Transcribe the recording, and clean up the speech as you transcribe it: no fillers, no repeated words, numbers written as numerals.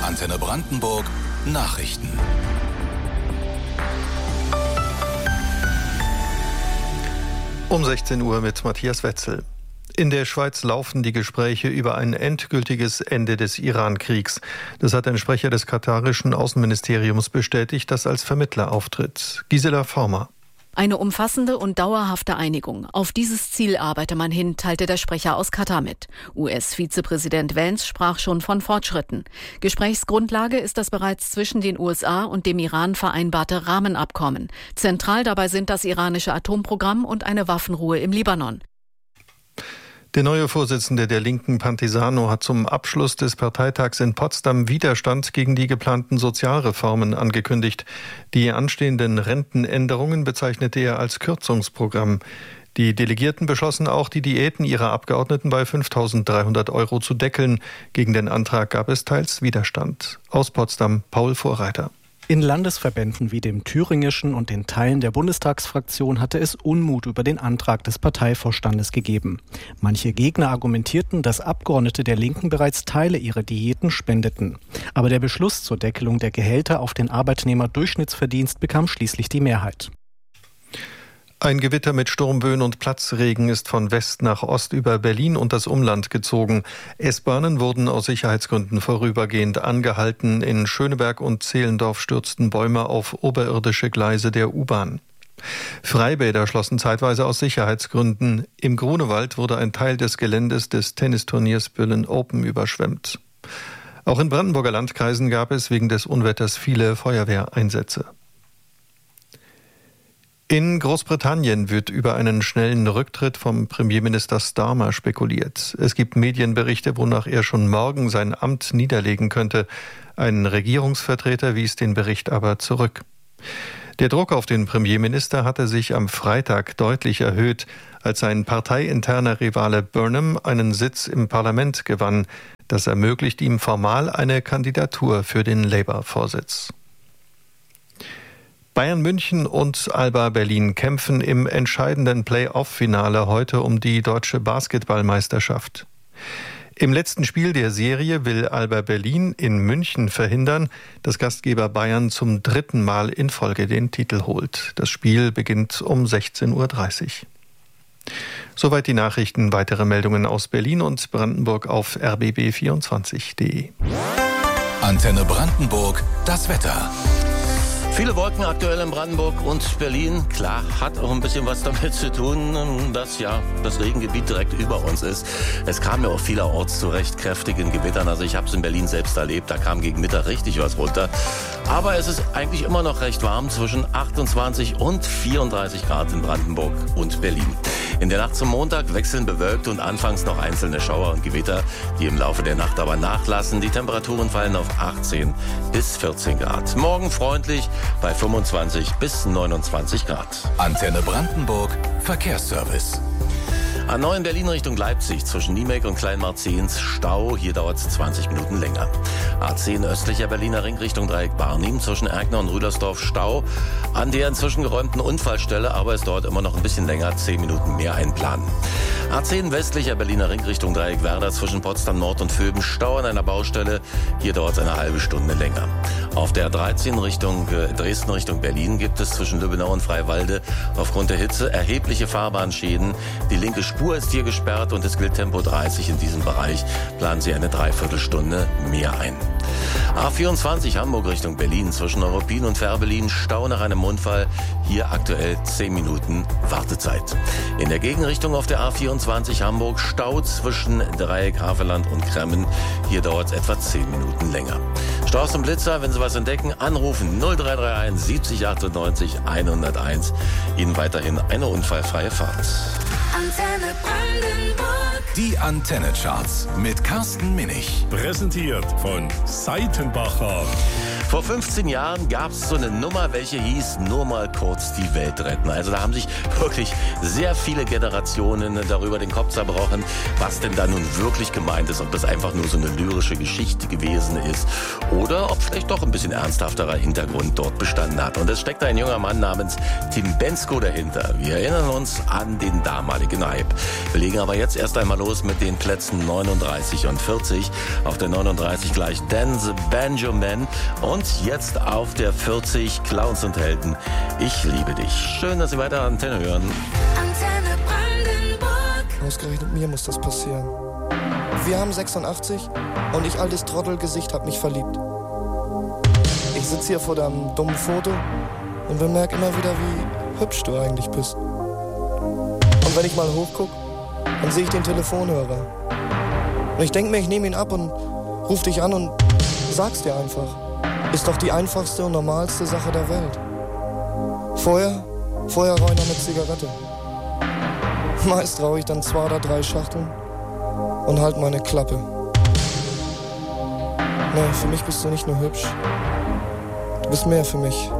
Antenne Brandenburg Nachrichten. Um 16 Uhr mit Matthias Wetzel. In der Schweiz laufen die Gespräche über ein endgültiges Ende des Iran-Kriegs. Das hat ein Sprecher des katarischen Außenministeriums bestätigt, das als Vermittler auftritt. Gisela Former. Eine umfassende und dauerhafte Einigung. Auf dieses Ziel arbeite man hin, teilte der Sprecher aus Katar mit. US-Vizepräsident Vance sprach schon von Fortschritten. Gesprächsgrundlage ist das bereits zwischen den USA und dem Iran vereinbarte Rahmenabkommen. Zentral dabei sind das iranische Atomprogramm und eine Waffenruhe im Libanon. Der neue Vorsitzende der Linken, Pantisano, hat zum Abschluss des Parteitags in Potsdam Widerstand gegen die geplanten Sozialreformen angekündigt. Die anstehenden Rentenänderungen bezeichnete er als Kürzungsprogramm. Die Delegierten beschlossen auch, die Diäten ihrer Abgeordneten bei 5.300 € zu deckeln. Gegen den Antrag gab es teils Widerstand. Aus Potsdam, Paul Vorreiter. In Landesverbänden wie dem thüringischen und den Teilen der Bundestagsfraktion hatte es Unmut über den Antrag des Parteivorstandes gegeben. Manche Gegner argumentierten, dass Abgeordnete der Linken bereits Teile ihrer Diäten spendeten. Aber der Beschluss zur Deckelung der Gehälter auf den Arbeitnehmerdurchschnittsverdienst bekam schließlich die Mehrheit. Ein Gewitter mit Sturmböen und Platzregen ist von West nach Ost über Berlin und das Umland gezogen. S-Bahnen wurden aus Sicherheitsgründen vorübergehend angehalten. In Schöneberg und Zehlendorf stürzten Bäume auf oberirdische Gleise der U-Bahn. Freibäder schlossen zeitweise aus Sicherheitsgründen. Im Grunewald wurde ein Teil des Geländes des Tennisturniers Berlin Open überschwemmt. Auch in Brandenburger Landkreisen gab es wegen des Unwetters viele Feuerwehreinsätze. In Großbritannien wird über einen schnellen Rücktritt vom Premierminister Starmer spekuliert. Es gibt Medienberichte, wonach er schon morgen sein Amt niederlegen könnte. Ein Regierungsvertreter wies den Bericht aber zurück. Der Druck auf den Premierminister hatte sich am Freitag deutlich erhöht, als sein parteiinterner Rivale Burnham einen Sitz im Parlament gewann. Das ermöglicht ihm formal eine Kandidatur für den Labour-Vorsitz. Bayern München und Alba Berlin kämpfen im entscheidenden Play-off-Finale heute um die deutsche Basketballmeisterschaft. Im letzten Spiel der Serie will Alba Berlin in München verhindern, dass Gastgeber Bayern zum 3. Mal in Folge den Titel holt. Das Spiel beginnt um 16:30 Uhr. Soweit die Nachrichten. Weitere Meldungen aus Berlin und Brandenburg auf rbb24.de. Antenne Brandenburg, das Wetter. Viele Wolken aktuell in Brandenburg und Berlin. Klar, hat auch ein bisschen was damit zu tun, dass ja das Regengebiet direkt über uns ist. Es kam ja auch vielerorts zu recht kräftigen Gewittern. Also ich habe es in Berlin selbst erlebt. Da kam gegen Mittag richtig was runter. Aber es ist eigentlich immer noch recht warm, zwischen 28 und 34 Grad in Brandenburg und Berlin. In der Nacht zum Montag wechseln bewölkt und anfangs noch einzelne Schauer und Gewitter, die im Laufe der Nacht aber nachlassen. Die Temperaturen fallen auf 18 bis 14 Grad. Morgen freundlich bei 25 bis 29 Grad. Antenne Brandenburg Verkehrsservice. A9 Berlin Richtung Leipzig zwischen Niemek und Kleinmarzens Stau. Hier dauert es 20 Minuten länger. A10 östlicher Berliner Ring Richtung Dreieck Barnim zwischen Erkner und Rüdersdorf Stau. An der inzwischen geräumten Unfallstelle, aber es dauert immer noch ein bisschen länger, 10 Minuten mehr einplanen. A10 westlicher Berliner Ring Richtung Dreieck Werder zwischen Potsdam Nord und Vöben Stau an einer Baustelle. Hier dauert es eine halbe Stunde länger. Auf der 13 Richtung Dresden Richtung Berlin gibt es zwischen Lübbenau und Freiwalde aufgrund der Hitze erhebliche Fahrbahnschäden. Die linke Spur ist hier gesperrt und es gilt Tempo 30 in diesem Bereich. Planen Sie eine Dreiviertelstunde mehr ein. A24 Hamburg Richtung Berlin zwischen Neuruppin und Fährberlin Stau nach einem Unfall. Hier aktuell 10 Minuten Wartezeit. In der Gegenrichtung auf der A24 Hamburg Stau zwischen Dreieck Havelland und Kremmen. Hier dauert es etwa 10 Minuten länger. Staus und Blitzer, wenn Sie was entdecken, anrufen 0331 70 98 101. Ihnen weiterhin eine unfallfreie Fahrt. Antenne Brandenburg. Die Antenne-Charts mit Carsten Minich. Präsentiert von Seitenbacher. Vor 15 Jahren gab es so eine Nummer, welche hieß nur mal kurz die Welt retten. Also da haben sich wirklich sehr viele Generationen darüber den Kopf zerbrochen, was denn da nun wirklich gemeint ist. Ob das einfach nur so eine lyrische Geschichte gewesen ist oder ob vielleicht doch ein bisschen ernsthafterer Hintergrund dort bestanden hat. Und es steckt ein junger Mann namens Tim Bendzko dahinter. Wir erinnern uns an den damaligen Hype. Wir legen aber jetzt erst einmal los mit den Plätzen 39 und 40. Auf der 39 gleich Dan the Banjo Man und jetzt auf der 40 Clowns und Helden. Ich liebe dich. Schön, dass Sie weiter Antenne hören. Antenne Brandenburg. Ausgerechnet mir muss das passieren. Wir haben 86 und ich, altes Trottelgesicht, hab mich verliebt. Ich sitze hier vor deinem dummen Foto und bemerke immer wieder, wie hübsch du eigentlich bist. Und wenn ich mal hochguck, dann sehe ich den Telefonhörer. Und ich denke mir, ich nehme ihn ab und ruf dich an und sag's dir einfach. Ist doch die einfachste und normalste Sache der Welt. Vorher rauche ich noch eine Zigarette. Meist rauche ich dann 2 oder 3 Schachteln und halt meine Klappe. Nee, für mich bist du nicht nur hübsch. Du bist mehr für mich.